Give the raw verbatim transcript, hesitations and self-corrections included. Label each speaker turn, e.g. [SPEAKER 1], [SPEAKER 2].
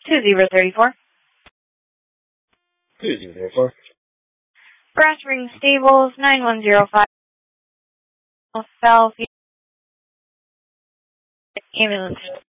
[SPEAKER 1] two zero three four.
[SPEAKER 2] two zero three four.
[SPEAKER 1] Brass Ring Stables, nine one zero five. South Ambulance.